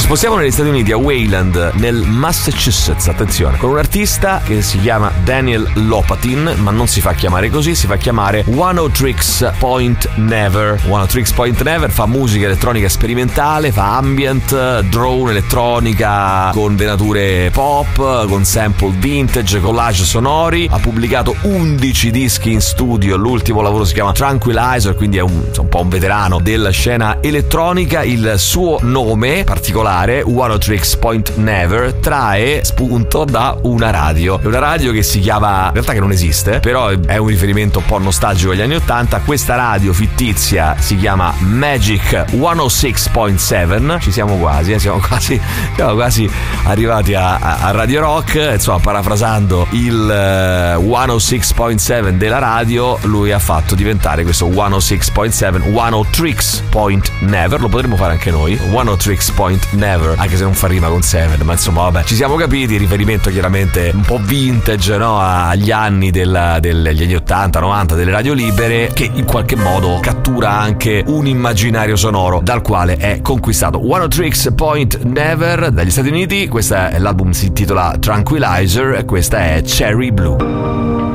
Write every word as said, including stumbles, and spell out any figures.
spostiamo negli Stati Uniti, a Wayland, nel Massachusetts, attenzione, con un artista che si chiama Daniel Lopatin, ma non si fa chiamare così, si fa chiamare One Tricks Point Never. One Tricks Point Never fa musica elettronica sperimentale, fa ambient, drone elettronica con venature pop, con sample vintage, collage sonori. Ha pubblicato undici dischi in studio, l'ultimo lavoro si chiama Tranquilizer, quindi è un, un po' un veterano della scena elettronica. Il suo nome particolare, One Tricks Point Never, trae spunto da una radio. È una radio che si chiama, in realtà che non esiste, però è un riferimento un po' nostalgico agli anni ottanta. Questa radio fittizia si chiama Magic centosei point sette. Ci siamo quasi, eh? siamo quasi siamo quasi arrivati a, a, a Radio Rock. Insomma, parafrasando il uh, centosei point sette della radio, lui ha fatto diventare questo centosei point sette One Tricks Point Never. Lo potremmo fare anche noi, One Tricks Point Never, anche se non fa rima con Seven, ma insomma vabbè, ci siamo capiti. Riferimento chiaramente un po' vintage, no? Agli anni della, degli anni ottanta novanta delle radio libere, che in qualche modo cattura anche un immaginario sonoro dal quale è conquistato. One Tricks Point Never dagli Stati Uniti. Questa è l'album, si intitola Tranquilizer, e questa è Cherry Blue.